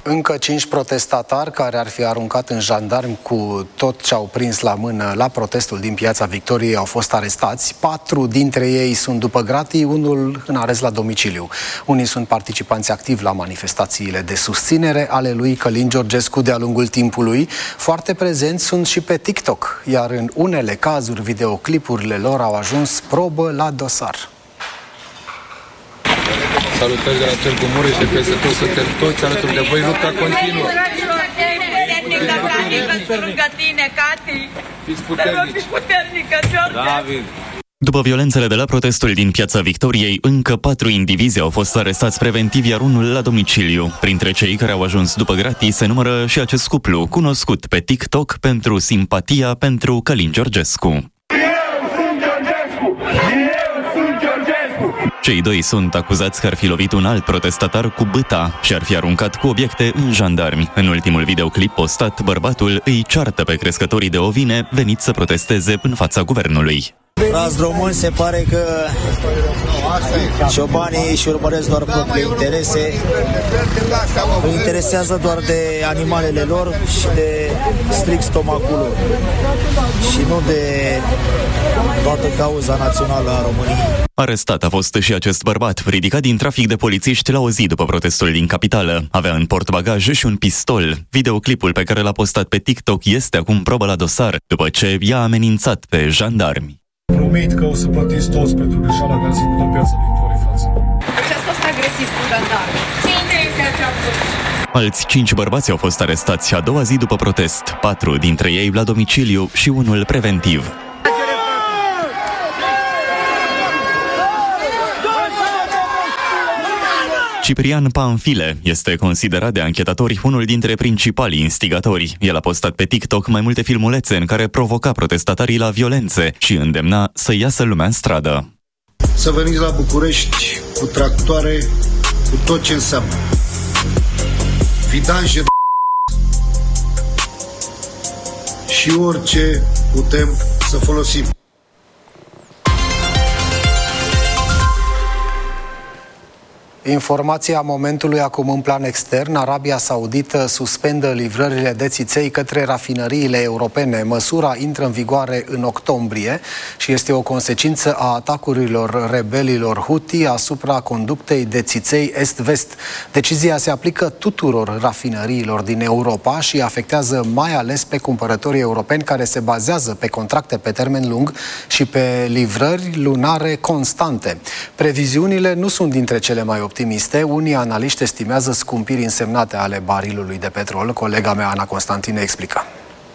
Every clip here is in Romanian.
Încă 5 protestatari care ar fi aruncat în jandarmi cu tot ce au prins la mână la protestul din Piața Victoriei au fost arestați. 4 dintre ei sunt după gratii, unul în arest la domiciliu. Unii sunt participanți activi la manifestațiile de susținere ale lui Călin Georgescu de-a lungul timpului. Foarte prezenți sunt și pe TikTok, iar în unele cazuri videoclipurile lor au ajuns probă la dosar. Salutări de la Târgu Mureș, de peste tot, suntem toți alături de voi, lupta continuă. Fiți puternici. David. După violențele de la protestul din Piața Victoriei, încă 4 indivizi au fost arestați preventiv, iar unul la domiciliu. Printre cei care au ajuns după gratii se numără și acest cuplu, cunoscut pe TikTok pentru simpatia pentru Călin Georgescu. Cei doi sunt acuzați că ar fi lovit un alt protestatar cu bâta și ar fi aruncat cu obiecte în jandarmi. În ultimul videoclip postat, bărbatul îi ceartă pe crescătorii de ovine veniți să protesteze în fața guvernului. Frați români, se pare că ciobanii își urmăresc doar propriile interese, îi interesează doar de animalele lor și de strict stomacul lor și nu de toată cauza națională a României. Arestat a fost și acest bărbat, ridicat din trafic de polițiști la o zi după protestul din capitală. Avea în portbagaj și un pistol. Videoclipul pe care l-a postat pe TikTok este acum probă la dosar, după ce i-a amenințat pe jandarmi. Promit că o să plătiți toți pentru greșeala care s-a făcut la Piața Victoriei, frață. Ce ați fost agresiv cu jandarmi? Ce interese ați avut? Alți 5 bărbați au fost arestați a doua zi după protest, 4 dintre ei la domiciliu și unul preventiv. Ciprian Panfile este considerat de anchetatori unul dintre principalii instigatori. El a postat pe TikTok mai multe filmulețe în care provoca protestatarii la violențe și îndemna să iasă lumea în stradă. Să veniți la București cu tractoare, cu tot ce înseamnă vidange și orice putem să folosim. Informația momentului acum în plan extern. Arabia Saudită suspendă livrările de țiței către rafinăriile europene. Măsura intră în vigoare în octombrie și este o consecință a atacurilor rebelilor Houthi asupra conductei de țiței est-vest. Decizia se aplică tuturor rafinăriilor din Europa și afectează mai ales pe cumpărătorii europeni care se bazează pe contracte pe termen lung și pe livrări lunare constante. Previziunile nu sunt dintre cele mai optimiste. Unii analiști estimează scumpiri însemnate ale barilului de petrol. Colega mea, Ana Constantine, explică.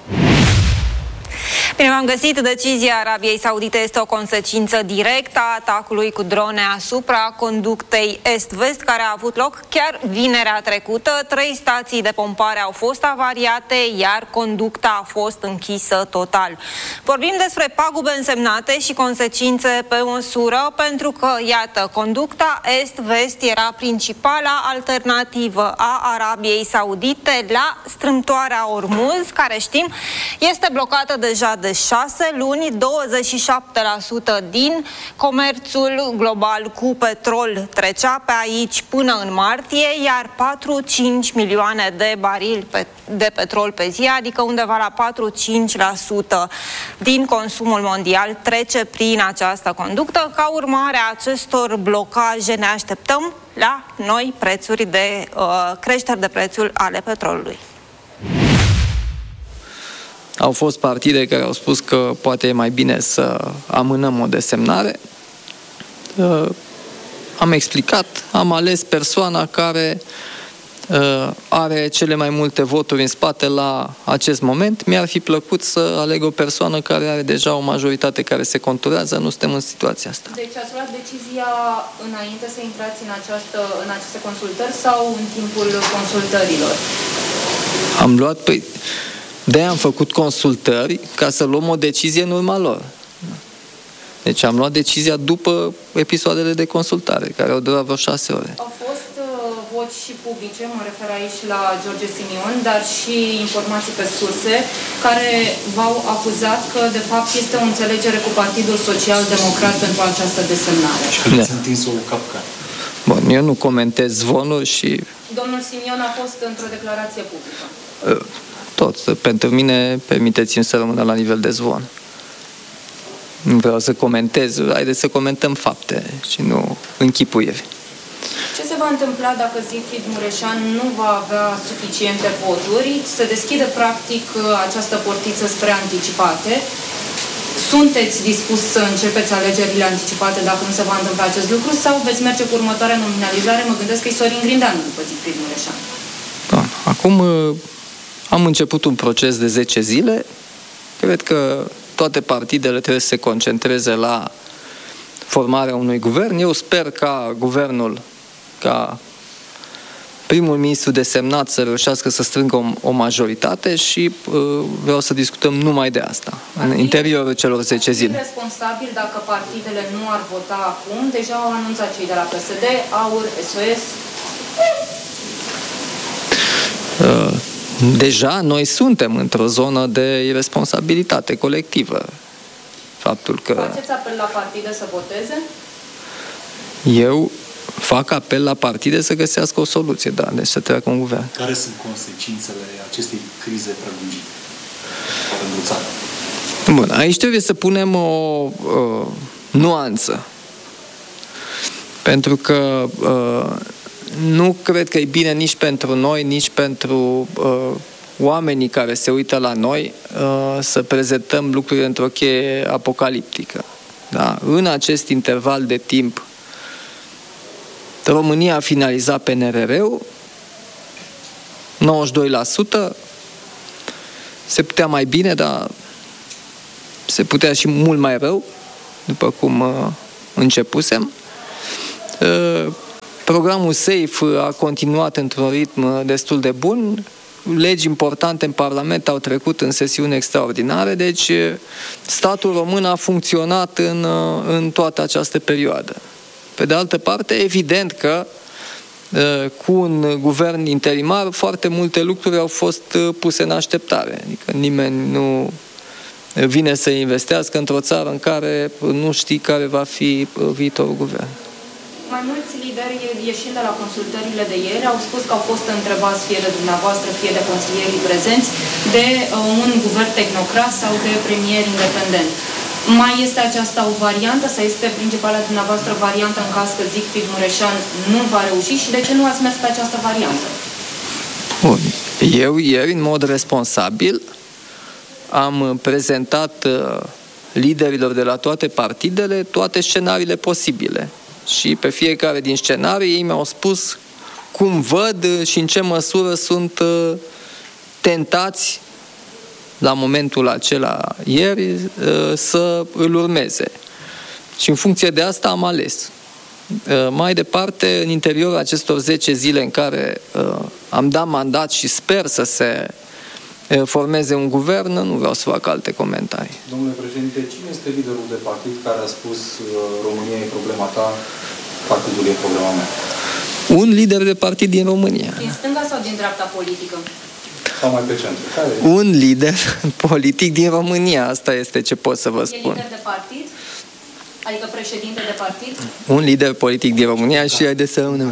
Bine, v-am găsit. Decizia Arabiei Saudite este o consecință directă a atacului cu drone asupra conductei est-vest, care a avut loc chiar vinerea trecută. 3 stații de pompare au fost avariate, iar conducta a fost închisă total. Vorbim despre pagube însemnate și consecințe pe măsură, pentru că, iată, conducta est-vest era principala alternativă a Arabiei Saudite la strâmtoarea Ormuz, care știm este blocată deja de 6 luni. 27% din comerțul global cu petrol trecea pe aici până în martie, iar 4-5 milioane de barili de petrol pe zi, adică undeva la 4-5% din consumul mondial trece prin această conductă. Ca urmare a acestor blocaje ne așteptăm la noi prețuri de creșteri de prețuri ale petrolului. Au fost partide care au spus că poate e mai bine să amânăm o desemnare. Am explicat, am ales persoana care are cele mai multe voturi în spate la acest moment. Mi-ar fi plăcut să aleg o persoană care are deja o majoritate care se conturează. Nu suntem în situația asta. Deci ați luat decizia înainte să intrați în aceste consultări sau în timpul consultărilor? Am luat... De-aia am făcut consultări ca să luăm o decizie în urma lor. Deci am luat decizia după episoadele de consultare, care au durat vreo 6 ore. Au fost voci și publice, mă refer aici la George Simion, dar și informații pe surse, care v-au acuzat că de fapt este o înțelegere cu Partidul Social Democrat pentru această desemnare. Și că le-ați întins o capcană. Bun, Eu nu comentez zvonuri și... Domnul Simion a fost într-o declarație publică. Tot. Pentru mine, permiteți-mi să rămână la nivel de zvon. Nu vreau să comentez. Haideți să comentăm fapte și nu închipuiri. Ce se va întâmpla dacă Siegfried Mureșan nu va avea suficiente voturi? Se deschide practic această portiță spre anticipate. Sunteți dispus să începeți alegerile anticipate dacă nu se va întâmpla acest lucru sau veți merge cu următoarea nominalizare? Mă gândesc că e Sorin Grindeanu după Siegfried Mureșan. Da. Acum am început un proces de 10 zile. Cred că toate partidele trebuie să se concentreze la formarea unui guvern. Eu sper ca guvernul, ca primul ministru desemnat să reușească să strângă o majoritate și vreau să discutăm numai de asta, în interiorul celor 10 zile. Responsabil dacă partidele nu ar vota acum, deja au anunțat cei de la PSD, AUR, SOS. Deja noi suntem într-o zonă de irresponsabilitate colectivă. Faptul că... Faceți apel la partide să voteze? Eu fac apel la partide să găsească o soluție, da, deci să treacă un guvern. Care sunt consecințele acestei crize prelungite pentru țară? Bun, aici trebuie să punem o nuanță. Pentru că nu cred că e bine nici pentru noi, nici pentru oamenii care se uită la noi să prezentăm lucrurile într-o cheie apocaliptică. Da? În acest interval de timp România a finalizat PNRR-ul 92%, se putea mai bine, dar se putea și mult mai rău, după cum începusem. Programul SAFE a continuat într-un ritm destul de bun, legi importante în Parlament au trecut în sesiuni extraordinare, deci statul român a funcționat în toată această perioadă. Pe de altă parte, evident că cu un guvern interimar foarte multe lucruri au fost puse în așteptare. Adică nimeni nu vine să investească într-o țară în care nu știi care va fi viitorul guvern. Mai mulți lideri, ieșind de la consultările de ieri, au spus că au fost întrebați fie de dumneavoastră, fie de consilierii prezenți, de un guvern tehnocrat sau de premier independent. Mai este aceasta o variantă sau este principala dumneavoastră variantă în caz că Siegfried Mureșan nu va reuși și de ce nu ați mers pe această variantă? Bun. Eu ieri, în mod responsabil, am prezentat liderilor de la toate partidele toate scenariile posibile. Și pe fiecare din scenarii ei mi-au spus cum văd și în ce măsură sunt tentați la momentul acela ieri să îl urmeze. Și în funcție de asta am ales. Mai departe, în interiorul acestor 10 zile în care am dat mandat și sper să se formeze un guvern, nu vreau să fac alte comentarii. Domnule președinte, cine este liderul de partid care a spus România e problema ta, partidul e problema mea? Un lider de partid din România. Din stânga sau din dreapta politică? Sau mai pe centru? Care? Un lider politic din România, asta este ce pot să vă spun. E lider de partid? Adică președinte de partid? Un lider politic din România și haideți să rămânem.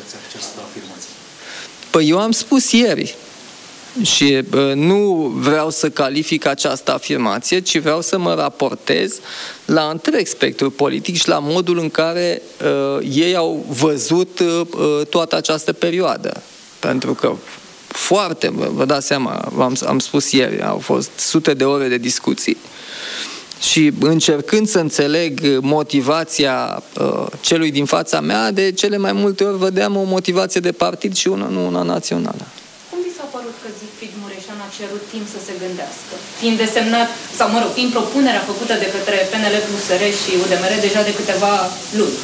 Păi eu am spus ieri și nu vreau să calific această afirmație, ci vreau să mă raportez la întreg spectrul politic și la modul în care ei au văzut toată această perioadă. Pentru că vă dați seama, am spus ieri, au fost sute de ore de discuții și încercând să înțeleg motivația celui din fața mea, de cele mai multe ori vedeam o motivație de partid și nu una națională. Cum vi s-a părut că Siegfried Mureșan a cerut timp să se gândească? Fiind desemnat, sau mă rog, fiind propunerea făcută de către PNL, USR și UDMR deja de câteva luni?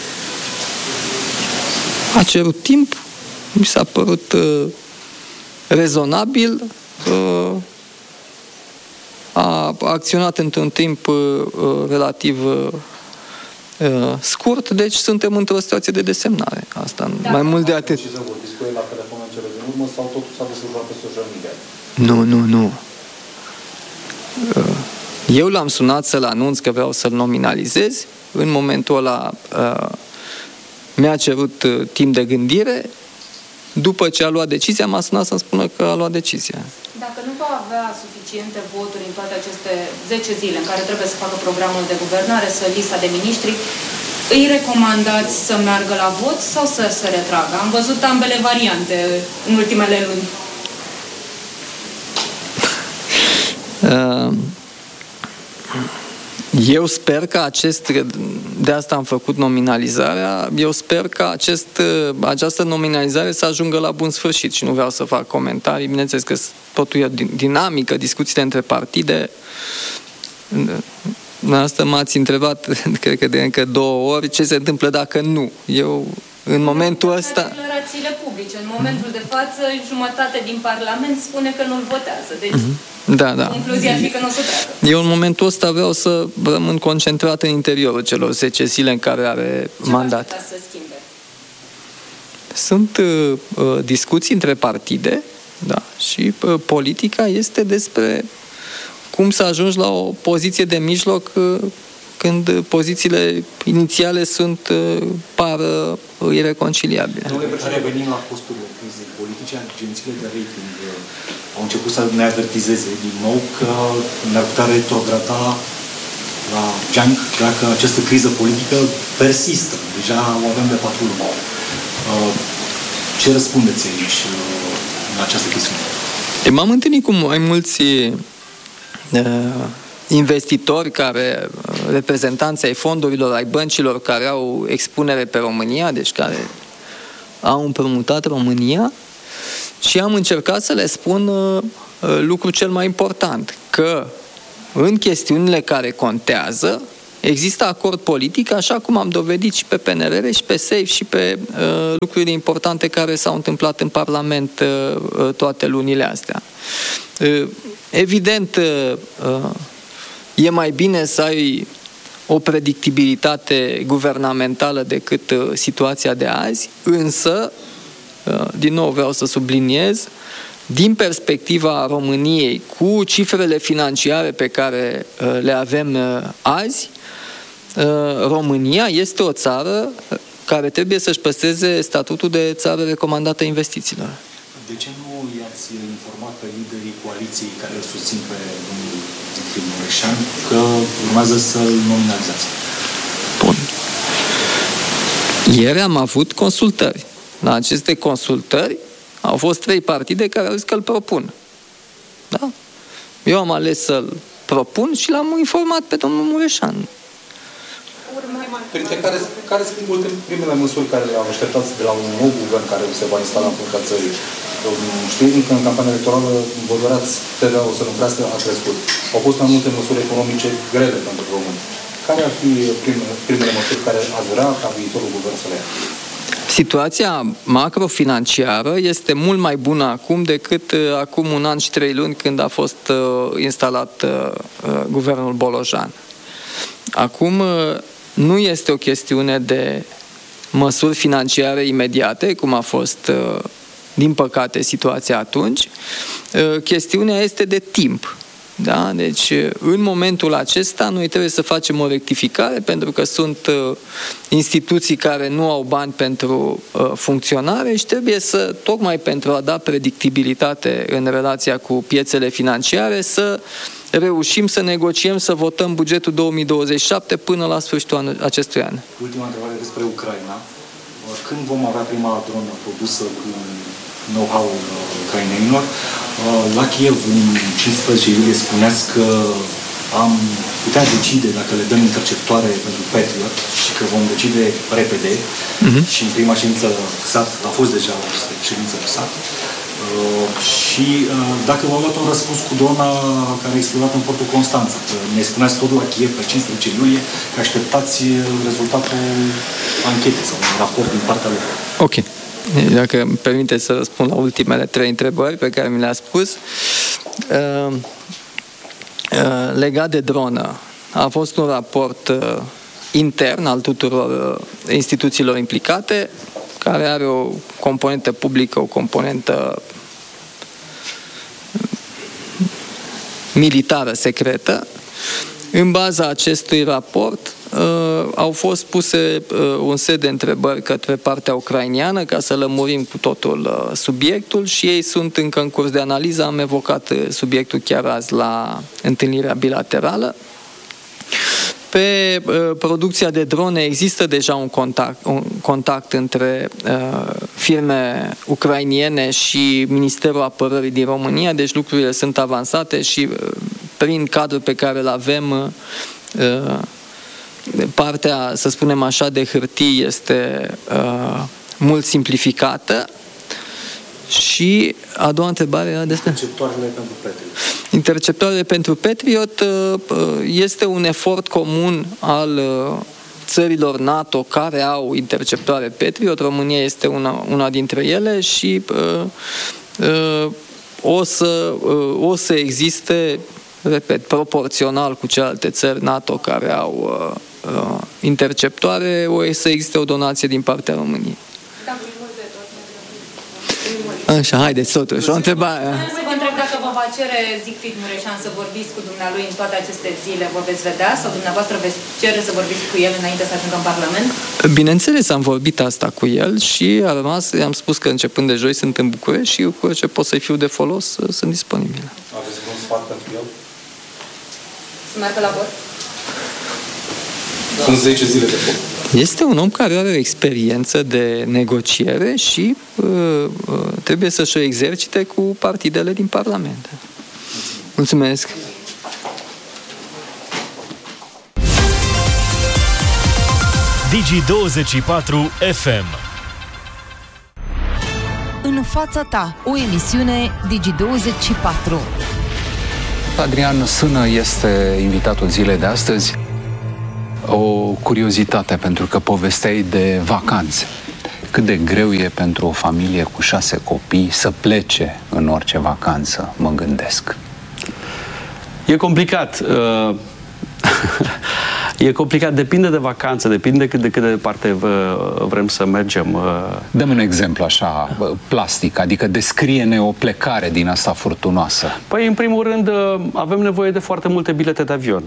A cerut timp, mi s-a părut rezonabil, a acționat într-un timp relativ scurt, deci suntem într-o situație de desemnare. Asta mai mult de atât. Și să vorbiți cu el la telefon în cele din urmă sau totul s-a desfășurat pe social media? Nu. Eu l-am sunat să-l anunț că vreau să-l nominalizez. În momentul ăla mi-a cerut timp de gândire. După ce a luat decizia, m-a sunat să-mi spună că a luat decizia. Dacă nu va avea suficiente voturi în toate aceste 10 zile în care trebuie să facă programul de guvernare, să lista de miniștri, îi recomandați să meargă la vot sau să se retragă? Am văzut ambele variante în ultimele luni. Eu sper că de asta am făcut nominalizarea, eu sper că această nominalizare să ajungă la bun sfârșit și nu vreau să fac comentarii. Bineînțeles că totul e dinamică, discuțiile între partide. Asta m-ați întrebat, cred că de încă 2 ori, ce se întâmplă dacă nu. Eu, în momentul ăsta... Declarațiile publice. În momentul de față, jumătate din Parlament spune că nu-l votează. Deci... Da. Concluzia ar fi că nu o să treacă. Eu în momentul ăsta vreau să rămân concentrat în interiorul celor 10 zile în care are mandat. Ce să schimbe? Sunt discuții între partide, da, și politica este despre cum să ajungi la o poziție de mijloc când pozițiile inițiale par ireconciliabile. Revenind la costurile crizei politice, agențiile de rating au început să ne avertizeze din nou că ne-ar putea retrograda la geanc dacă această criză politică persistă. Deja o avem de 4 luni. Ce răspundeți aici în această chestiune? M-am întâlnit cu mai mulți investitori, reprezentanți ai fondurilor, ai băncilor care au expunere pe România, deci care au împrumutat România, și am încercat să le spun lucrul cel mai important, că în chestiunile care contează există acord politic, așa cum am dovedit și pe PNRR și pe SAFE și pe lucrurile importante care s-au întâmplat în Parlament toate lunile astea. Evident, e mai bine să ai o predictibilitate guvernamentală decât situația de azi, însă, din nou vreau să subliniez, din perspectiva României, cu cifrele financiare pe care le avem azi, România este o țară care trebuie să-și păstreze statutul de țară recomandată investițiilor. De ce nu i-ați informat pe liderii coaliției care îl susțin pe domnul Zicfrid Mureșan că urmează să-l nominalizați? Bun. Ieri am avut consultări. La aceste consultări au fost 3 partide care au zis că îl propun. Da? Eu am ales să-l propun și l-am informat pe domnul Mureșan. Printre care sunt primele măsuri care le-au așteptat de la un nou guvern care se va instala în fruntea țării? Știind că în campania electorală vă doreați TVA-ul să nu crească, a crescut. Au fost mai multe măsuri economice grele pentru români. Care ar fi primele măsuri care ați vrea ca viitorul guvern să le ia? Situația macrofinanciară este mult mai bună acum decât acum 1 an și 3 luni când a fost instalat guvernul Bolojan. Acum nu este o chestiune de măsuri financiare imediate, cum a fost, din păcate, situația atunci. Chestiunea este de timp. Da? Deci, în momentul acesta, noi trebuie să facem o rectificare, pentru că sunt instituții care nu au bani pentru funcționare și trebuie să, tocmai pentru a da predictibilitate în relația cu piețele financiare, să reușim să negociem, să votăm bugetul 2027 până la sfârșitul acestui an. Ultima întrebare despre Ucraina. Când vom avea prima dronă produsă cu know-how-ul ucrainenilor? La Kiev, în 15 iulie, spuneați că am putea decide dacă le dăm interceptoare pentru Patriot și că vom decide repede. Și în prima ședință SAT a fost deja o ședință SAT. Și dacă v-au dat un răspuns cu drona care a explodat în portul Constanța, că ne spuneați tot la Kiev pe 15 iulie că așteptați rezultatul anchetei sau un raport din partea lor. Ok. Dacă îmi permite să răspund la ultimele 3 întrebări pe care mi le-a spus. Legat de dronă, a fost un raport intern al tuturor instituțiilor implicate, care are o componentă publică, o componentă militară secretă. În baza acestui raport au fost puse un set de întrebări către partea ucraineană ca să lămurim cu totul subiectul și ei sunt încă în curs de analiză. Am evocat subiectul chiar azi la întâlnirea bilaterală. Pe producția de drone există deja un contact între firme ucrainiene și Ministerul Apărării din România, deci lucrurile sunt avansate și prin cadrul pe care îl avem, partea, să spunem așa, de hârtii este mult simplificată. Și a doua întrebare era despre interceptoarele pentru Patriot. Interceptoarele pentru Patriot este un efort comun al țărilor NATO care au interceptoare Patriot. România este una dintre ele și o să existe, repet, proporțional cu celelalte țări NATO care au interceptoare, o să existe o donație din partea României. Așa, haideți, totuși, o întrebare. Să vă întreb dacă vă va cere Siegfried Mureșan să vorbiți cu dumnealui în toate aceste zile, vă veți vedea sau dumneavoastră veți cere să vorbiți cu el înainte să ajungă în Parlament? Bineînțeles, am vorbit asta cu el și a rămas, i-am spus că începând de joi sunt în București și cu ce pot să-i fiu de folos, sunt disponibile. Aveți un sfat pentru el? Să meargă la vot? Sunt 10 zile de foc. Este un om care are o experiență de negociere și trebuie să-și o exercite cu partidele din Parlament. Mulțumesc! Digi24 FM. În fața ta, o emisiune Digi24. Adrian Sână este invitatul zilei de astăzi. O curiozitate, pentru că povesteai de vacanțe. Cât de greu e pentru o familie cu 6 copii să plece în orice vacanță, mă gândesc. E complicat. E complicat, depinde de vacanță, depinde cât de departe vrem să mergem. Dăm un exemplu așa, plastic, adică descrie-ne o plecare din asta furtunoasă. Păi, în primul rând, avem nevoie de foarte multe bilete de avion.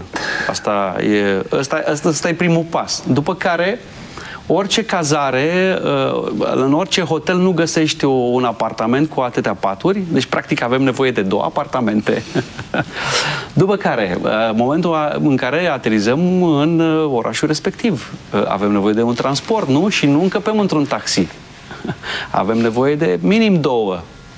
Asta e primul pas. După care, orice cazare, în orice hotel nu găsești un apartament cu atâtea paturi, deci practic avem nevoie de 2 apartamente. După care, momentul în care aterizăm în orașul respectiv, avem nevoie de un transport, nu? Și nu încăpem într-un taxi. Avem nevoie de minim 2.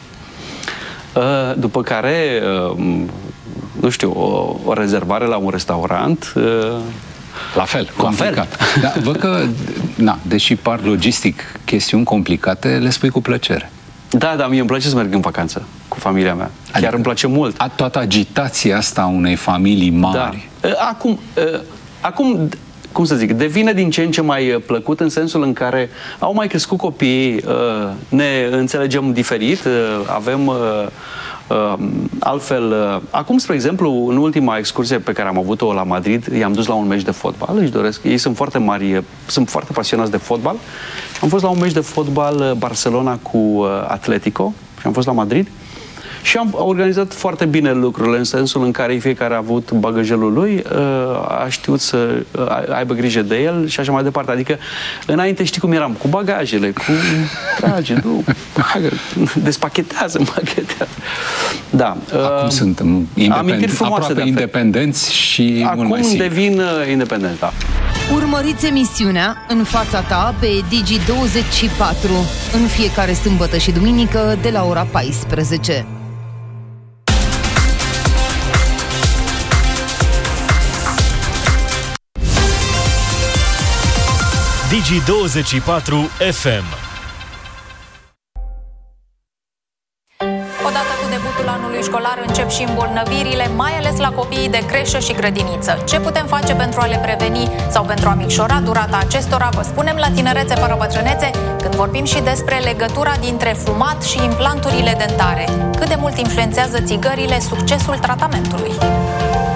După care, nu știu, o rezervare la un restaurant. La fel, complicat. Dar văd că, deși par logistic chestiuni complicate, le spui cu plăcere. Da, dar mie îmi place să merg în vacanță cu familia mea. Chiar îmi place mult. Toată agitația asta a unei familii mari. Da. Acum, cum să zic, devine din ce în ce mai plăcut în sensul în care au mai crescut copiii, ne înțelegem diferit, avem altfel. Acum, spre exemplu, în ultima excursie pe care am avut-o la Madrid, i-am dus la un meci de fotbal, își doresc, ei sunt foarte mari, sunt foarte pasionați de fotbal. Am fost la un meci de fotbal Barcelona cu Atletico și am fost la Madrid și am organizat foarte bine lucrurile în sensul în care fiecare a avut bagajelul lui, a știut să aibă grijă de el și așa mai departe. Adică, înainte știi cum eram, cu bagajele, cu trage, despachetează, împachetează. Da. Acum sunt aproape independenți și mult mai acum devin independenți, da. Urmăriți emisiunea În fața ta pe Digi24 în fiecare sâmbătă și duminică de la ora 14. Digi24 FM. Odată cu debutul anului școlar încep și îmbolnăvirile, mai ales la copiii de creșă și grădiniță. Ce putem face pentru a le preveni sau pentru a micșora durata acestora, vă spunem la Tinerețe fără bătrânețe, când vorbim și despre legătura dintre fumat și implanturile dentare. Cât de mult influențează țigările succesul tratamentului?